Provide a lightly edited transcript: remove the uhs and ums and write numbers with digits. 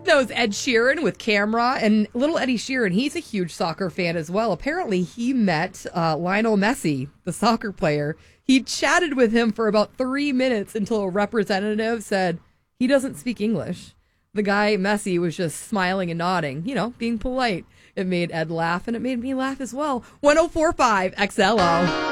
That was Ed Sheeran with Camera. And little Eddie Sheeran, he's a huge soccer fan as well. Apparently, he met Lionel Messi, the soccer player. He chatted with him for about 3 minutes until a representative said he doesn't speak English. The guy, Messi, was just smiling and nodding, being polite. It made Ed laugh, and it made me laugh as well. 104.5 XLO.